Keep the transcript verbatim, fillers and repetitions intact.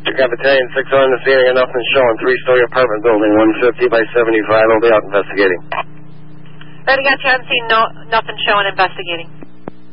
Got Battalion six on the scene, got nothing showing. Three-story apartment building, one fifty by seventy-five. I'll be out investigating. Ready, got you on scene, no, nothing showing, investigating.